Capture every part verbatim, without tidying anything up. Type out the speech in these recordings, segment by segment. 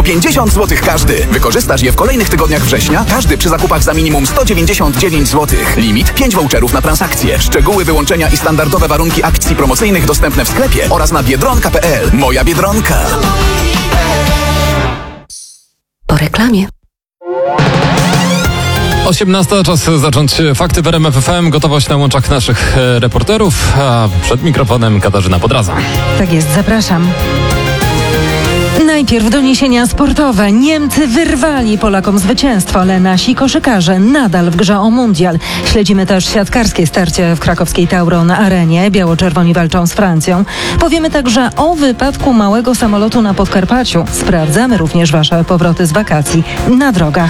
pięćdziesiąt złotych każdy. Wykorzystasz je w kolejnych tygodniach września, każdy przy zakupach za minimum sto dziewięćdziesiąt dziewięć złotych. Limit pięć voucherów na transakcję. Szczegóły, wyłączenia i standardowe warunki akcji promocyjnych dostępne w sklepie oraz na biedronka kropka p l. Moja Biedronka. Po reklamie. osiemnasta, czas zacząć fakty w R M F F M. Gotowość na łączach naszych reporterów, a przed mikrofonem Katarzyna Podraza. Tak jest, zapraszam. Najpierw doniesienia sportowe. Niemcy wyrwali Polakom zwycięstwo, ale nasi koszykarze nadal w grze o mundial. Śledzimy też siatkarskie starcie w krakowskiej Tauron Arenie. Biało-czerwoni walczą z Francją. Powiemy także o wypadku małego samolotu na Podkarpaciu. Sprawdzamy również wasze powroty z wakacji na drogach.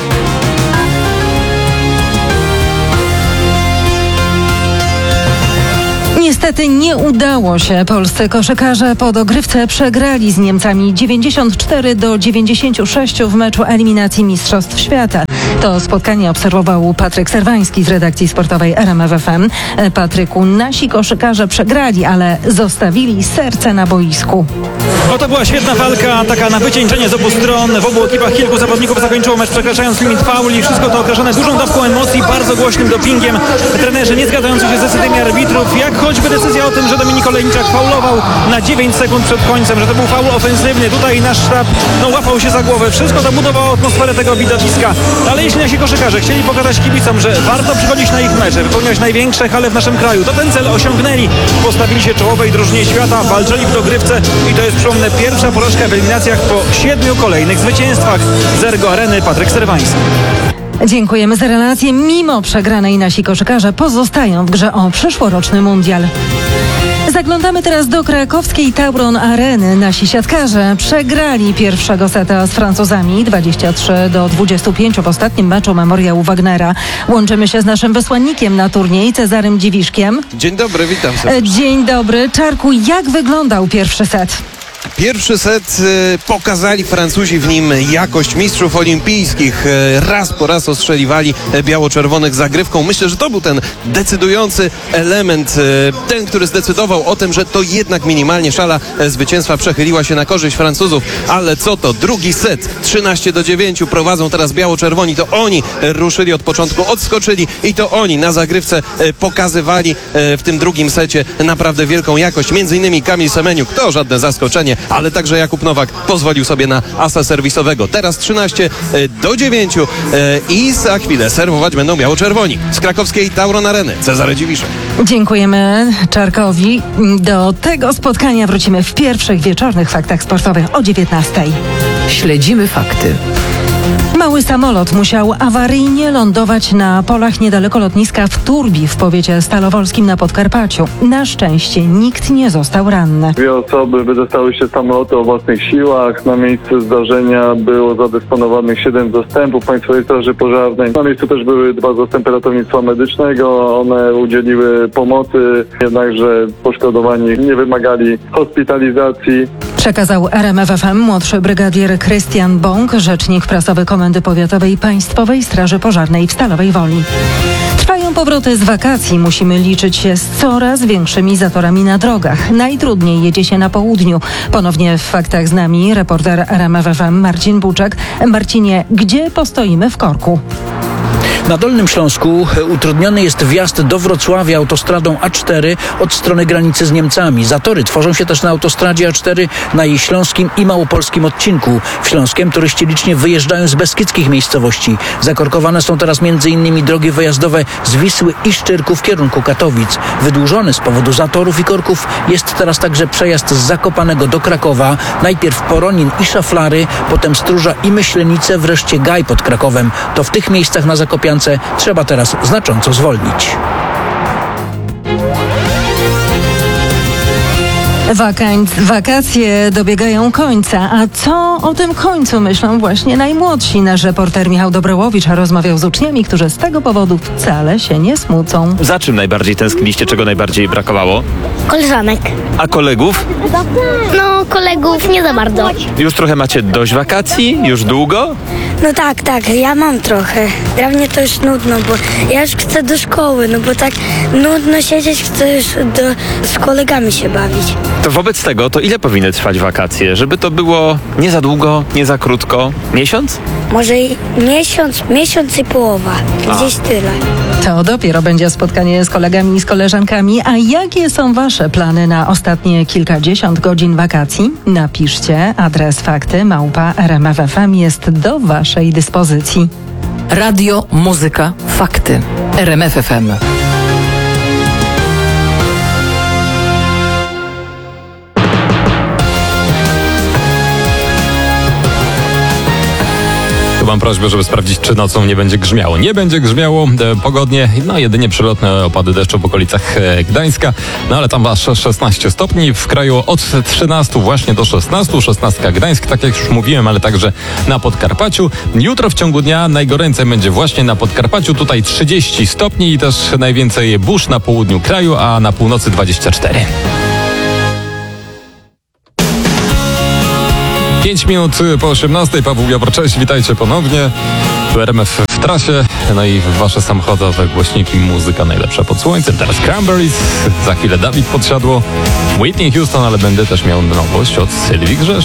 Niestety nie udało się. Polscy koszykarze po dogrywce przegrali z Niemcami dziewięćdziesiąt cztery do dziewięćdziesięciu sześciu w meczu eliminacji Mistrzostw Świata. To spotkanie obserwował Patryk Serwański z redakcji sportowej R M F F M. Patryku, nasi koszykarze przegrali, ale zostawili serce na boisku. No to była świetna walka, taka na wycieńczenie z obu stron. W obu ekipach kilku zawodników zakończyło mecz przekraczając limit fauli. Wszystko to okraszone dużą dawką emocji, bardzo głośnym dopingiem. Trenerzy nie zgadzający się z decyzjami arbitrów, jak choćby decyzja o tym, że Dominik Olejniczak faulował na dziewięć sekund przed końcem, że to był faul ofensywny. Tutaj nasz sztab no, łapał się za głowę. Wszystko to budowało atmosferę tego widowiska. Ale jeśli nasi koszykarze chcieli pokazać kibicom, że warto przychodzić na ich mecze, wypełniać największe hale w naszym kraju, to ten cel osiągnęli. Postawili się czołowej drużynie świata, walczyli w dogrywce i to jest przypomnę pierwsza porażka w eliminacjach po siedmiu kolejnych zwycięstwach. Z Ergo Areny Patryk Serwański. Dziękujemy za relację. Mimo przegranej nasi koszykarze pozostają w grze o przyszłoroczny mundial. Zaglądamy teraz do krakowskiej Tauron Areny. Nasi siatkarze przegrali pierwszego seta z Francuzami dwadzieścia trzy do dwudziestu pięciu w ostatnim meczu Memoriału Wagnera. Łączymy się z naszym wysłannikiem na turniej, Cezarym Dziwiszkiem. Dzień dobry, witam serdecznie. Dzień dobry. Czarku, jak wyglądał pierwszy set? Pierwszy set y, pokazali Francuzi w nim jakość mistrzów olimpijskich. Y, raz po raz ostrzeliwali y, biało-czerwonych zagrywką. Myślę, że to był ten decydujący element, y, ten, który zdecydował o tym, że to jednak minimalnie szala y, zwycięstwa przechyliła się na korzyść Francuzów. Ale co to? Drugi set. trzynaście do dziewięciu prowadzą teraz biało-czerwoni. To oni y, ruszyli od początku, odskoczyli i to oni na zagrywce y, pokazywali y, w tym drugim secie naprawdę wielką jakość. Między innymi Kamil Semeniuk. To żadne zaskoczenie, ale także Jakub Nowak pozwolił sobie na asa serwisowego. Teraz trzynaście do dziewięciu i za chwilę serwować będą biało-czerwoni. Z krakowskiej Tauron Areny Cezary Dziwiszek. Dziękujemy Czarkowi. Do tego spotkania wrócimy w pierwszych wieczornych faktach sportowych o dziewiętnastej. Śledzimy fakty. Mały samolot musiał awaryjnie lądować na polach niedaleko lotniska w Turbi w powiecie stalowolskim na Podkarpaciu. Na szczęście nikt nie został ranny. Dwie osoby wydostały się z samolotu o własnych siłach. Na miejsce zdarzenia było zadysponowanych siedem zastępów Państwowej Straży Pożarnej. Na miejscu też były dwa zastępy ratownictwa medycznego. One udzieliły pomocy, jednakże poszkodowani nie wymagali hospitalizacji. Przekazał R M F F M młodszy brygadier Krystian Bąk, rzecznik prasowy Komendy Powiatowej Państwowej Straży Pożarnej w Stalowej Woli. Trwają powroty z wakacji. Musimy liczyć się z coraz większymi zatorami na drogach. Najtrudniej jedzie się na południu. Ponownie w faktach z nami reporter R M F F M Marcin Buczek. Marcinie, gdzie postoimy w korku? Na Dolnym Śląsku utrudniony jest wjazd do Wrocławia autostradą A cztery od strony granicy z Niemcami. Zatory tworzą się też na autostradzie A cztery na jej śląskim i małopolskim odcinku. W Śląskiem turyści licznie wyjeżdżają z beskidzkich miejscowości. Zakorkowane są teraz między innymi drogi wyjazdowe z Wisły i Szczyrku w kierunku Katowic. Wydłużony z powodu zatorów i korków jest teraz także przejazd z Zakopanego do Krakowa. Najpierw Poronin i Szaflary, potem Stróża i Myślenice, wreszcie Gaj pod Krakowem. To w tych miejscach na Zakopiance trzeba teraz znacząco zwolnić. Wakań, wakacje dobiegają końca, a co o tym końcu myślą właśnie najmłodsi? Nasz reporter Michał Dobrołowicz rozmawiał z uczniami, którzy z tego powodu wcale się nie smucą. Za czym najbardziej tęskniliście, czego najbardziej brakowało? Koleżanek. A kolegów? No, kolegów nie za bardzo. Już trochę macie dość wakacji? Już długo? No tak, tak, ja mam trochę. Dla mnie to już nudno, bo ja już chcę do szkoły, no bo tak nudno siedzieć, chcę już do, z kolegami się bawić. To wobec tego, to ile powinny trwać wakacje? Żeby to było nie za długo, nie za krótko? Miesiąc? Może i miesiąc, miesiąc i połowa. Gdzieś tyle. To dopiero będzie spotkanie z kolegami i z koleżankami. A jakie są wasze plany na ostatnie kilkadziesiąt godzin wakacji? Napiszcie. Adres fakty małpa r m f f m jest do waszej dyspozycji. Radio, muzyka, fakty. R M F F M. Mam prośbę, żeby sprawdzić, czy nocą nie będzie grzmiało. Nie będzie grzmiało, e, pogodnie, no jedynie przelotne opady deszczu w okolicach e, Gdańska, no ale tam aż szesnaście stopni, w kraju od trzynastu właśnie do szesnastu, szesnastka Gdańsk, tak jak już mówiłem, ale także na Podkarpaciu. Jutro w ciągu dnia najgoręcej będzie właśnie na Podkarpaciu, tutaj trzydzieści stopni i też najwięcej burz na południu kraju, a na północy dwadzieścia cztery. pięć minut po osiemnastej. Paweł Jawor, cześć, witajcie ponownie. Tu R M F w trasie, no i wasze samochodowe głośniki, muzyka najlepsza pod słońcem. Teraz Cranberries, za chwilę Dawid Podsiadło, Whitney Houston, ale będę też miał nowość od Sylwii Grzesz.